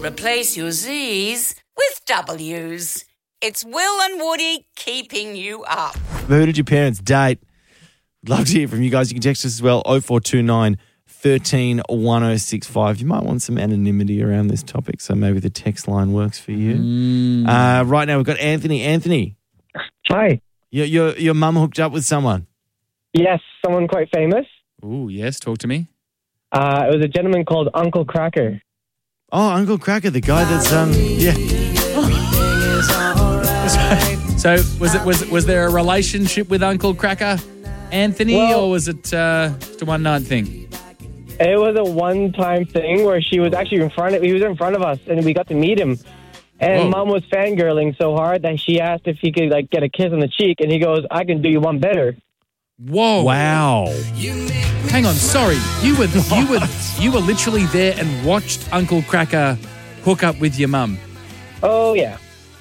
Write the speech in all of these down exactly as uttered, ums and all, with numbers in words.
Replace your Z's with W's. It's Will and Woody keeping you up. Who did your parents date? Love to hear from you guys. You can text us as well, oh four two nine, one three, one oh six five. You might want some anonymity around this topic, so maybe the text line works for you. Mm. Uh, right now we've got Anthony. Anthony, Hi. your your, your mum hooked up with someone. Yes, someone quite famous. Ooh, yes, talk to me. Uh, it was a gentleman called Uncle Cracker. Oh, Uncle Cracker, the guy that's um yeah. So was it was was there a relationship with Uncle Cracker, Anthony, Well- or was it uh, just a one night thing? It was a one-time thing where she was actually in front of, he was in front of us, and we got to meet him. And Whoa. Mom was fangirling so hard that she asked if he could like get a kiss on the cheek, and he goes, "I can do you one better." Whoa! Wow. Hang on, sorry. You were you were you were literally there and watched Uncle Cracker hook up with your mum. Oh yeah.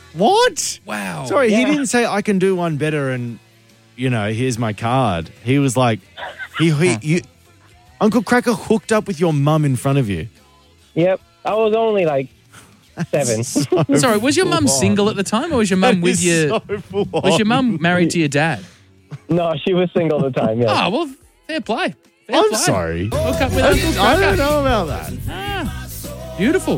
What? Wow. Sorry, he Yeah. didn't say I can do one better and, you know, here's my card. He was like, he, he you, Uncle Cracker hooked up with your mum in front of you. Yep. I was only like seven. Sorry, was your mum single at the time, or was your mum with you? Was your mum married to your dad? No, she was single at the time. Yeah. Oh, well, fair play. Fair I'm play. sorry. Hook up with I, Uncle Cracker. I don't know about that. Ah, beautiful.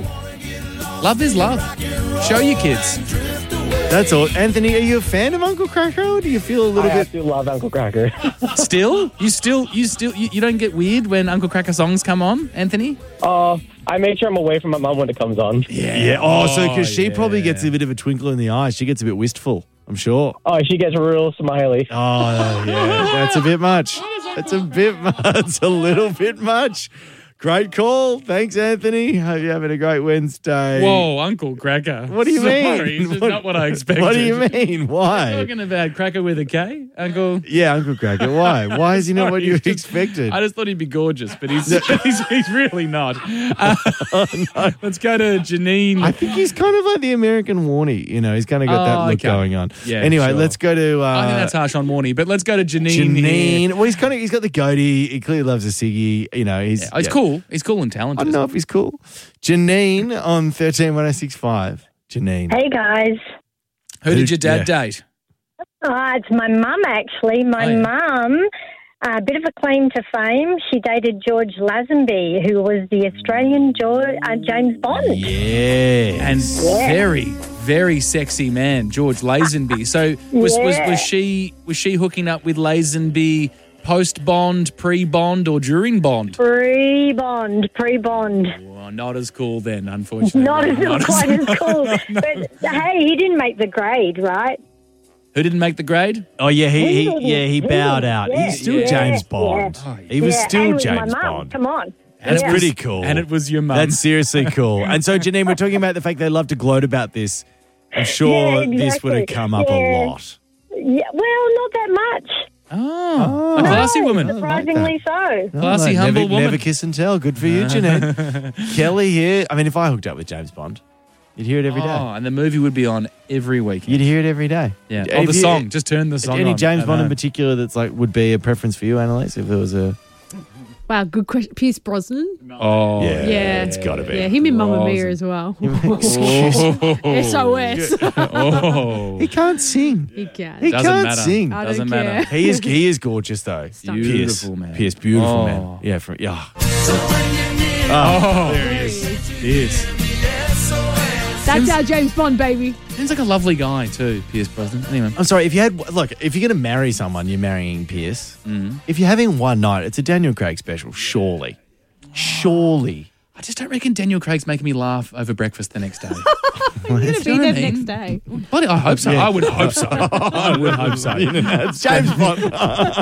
Love is love. Show your kids. That's all. Anthony, are you a fan of Uncle Cracker, or do you feel a I little bit... absolutely love Uncle Cracker. Still? You still, you still, you, you don't get weird when Uncle Cracker songs come on, Anthony? Uh, I make sure I'm away from my mom when it comes on. Yeah. Yeah. Oh, so because she yeah. probably gets a bit of a twinkle in the eye. She gets a bit wistful, I'm sure. Oh, she gets real smiley. Oh, yeah. That's a bit much. That's a bit much. That's a little bit much. Great call. Thanks, Anthony. Hope you're having a great Wednesday. Whoa, Uncle Cracker. What do you Sorry, mean? It's just not what I expected. What do you mean? Why? Talking about Cracker with a K, Uncle. Yeah, Uncle Cracker. Why? Why is he not what Sorry, you he's just- expected? I just thought he'd be gorgeous, but he's he's, he's really not. Uh, Let's go to Janine. I think he's kind of like the American Warnie. You know, he's kind of got Oh, that look okay. going on. Yeah, Anyway, sure. let's go to... Uh, I think that's harsh on Warnie, but let's go to Janine. Janine. here. Well, he's kind of... He's got the goatee. He clearly loves a ciggy. You know, he's... Yeah, oh, he's yeah. cool. He's cool and talented. I don't know if he's cool. Janine on thirteen one oh six five. Janine. Hey guys, Who did your dad Yeah. date? uh, it's my mum actually. My Oh, yeah. mum, a bit of a claim to fame. She dated George Lazenby, who was the Australian George, uh, James Bond. Yeah. And very, very sexy man, George Lazenby. So was, was Yeah. was she was she hooking up with Lazenby post Bond, pre Bond, or during Bond? Pre-Bond, pre-Bond. Well, not as cool then, unfortunately. Not as not quite as cool. No. But hey, he didn't make the grade, right? Who didn't make the grade? Oh, yeah, he, He he didn't. yeah, he He bowed didn't. out. Yeah, He's still yeah, James yeah. Bond. Oh, He was Yeah, still and with James my mum. Bond. Come on. That's Yeah. pretty cool. And it was your mum. That's seriously cool. And so, Janine, we're talking about the fact they love to gloat about this. I'm sure Yeah, this would have exactly. come up a Yeah. lot. Yeah, well, not that much. Oh, a classy No, woman. Surprisingly so. Classy, mate, humble never, woman. Never kiss and tell. Good for you, Janine. Kelly here. I mean, if I hooked up with James Bond, you'd hear it every day. Oh, and the movie would be on every weekend. You'd hear it every day. Yeah. If Oh, the you- song. Just turn the song Any on. James I Bond in know. particular that's like would be a preference for you, Annalise, if there was a... Wow, good question. Pierce Brosnan. Oh, Yeah, Yeah. it's got to be. Yeah, him and Mamma Brosnan. Mia as well. Oh. S O S. Oh. He can't sing. He can. He Doesn't can't matter. sing. I Doesn't don't matter. care. He is he is gorgeous though. Stunning. Pierce, Beautiful man. Pierce, beautiful Oh. man. Yeah, from yeah. Oh. There he is. He is. That's our James Bond, baby. Seems like a lovely guy too, Pierce Brosnan. Anyway. I'm sorry, if you had look, if you're gonna marry someone, you're marrying Pierce. Mm. If you're having one night, it's a Daniel Craig special, surely. Surely. I just don't reckon Daniel Craig's making me laugh over breakfast the next day. You're going to You be know what there I the mean? next day. But I hope so. Yeah. I would hope so. I would hope so. It's James Bond.